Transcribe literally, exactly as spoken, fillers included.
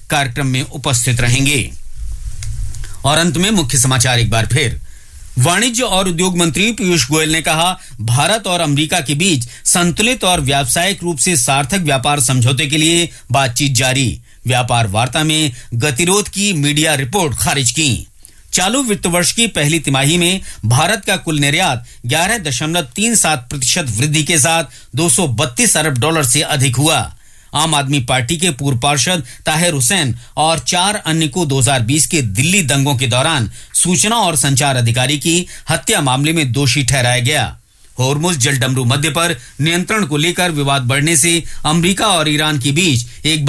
कार्यक्रम में उपस्थित रहेंगे। और अंत में मुख्य समाचार एक बार फिर। वाणिज्य और उद्योग मंत्री पीयूष गोयल ने कहा, भारत और अमेरिका के बीच संतुलित और व्यावसायिक रूप से सार्थक व्यापार समझौते के लिए बातचीत जारी। व्यापार वार्ता में गतिरोध की मीडिया रिपोर्ट खारिज की। चालू वित्त वर्ष की पहली तिमाही में भारत का कुल निर्यात ग्यारह दशमलव तीन सात प्रतिशत वृद्धि के साथ दो सौ बत्तीस अरब डॉलर से अधिक हुआ। आम आदमी पार्टी के पूर्व पार्षद ताहिर हुसैन और चार अन्य को दो हज़ार बीस के दिल्ली दंगों के दौरान सूचना और संचार अधिकारी की हत्या मामले में दोषी ठहराया गया। होर्मुज जलडमरू मध्य पर नियंत्रण को लेकर विवाद बढ़ने से अमेरिका और ईरान के बीच एक